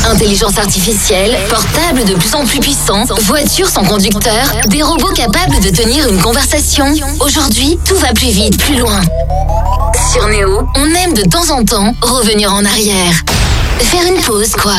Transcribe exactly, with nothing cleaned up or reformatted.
Intelligence artificielle, portables de plus en plus puissants, voitures sans conducteur, des robots capables de tenir une conversation. Aujourd'hui, tout va plus vite, plus loin. Sur Néo, on aime de temps en temps revenir en arrière. Faire une pause, quoi.